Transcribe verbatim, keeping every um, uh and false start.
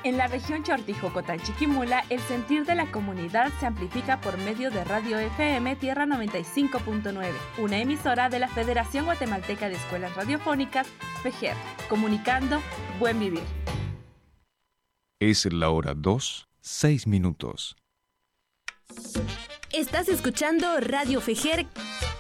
En la región Chortijocotán Chiquimula, el sentir de la comunidad se amplifica por medio de Radio F M Tierra noventa y cinco punto nueve, una emisora de la Federación Guatemalteca de Escuelas Radiofónicas, FEGER, comunicando Buen Vivir. Es la hora dos, seis minutos. Estás escuchando Radio FEGER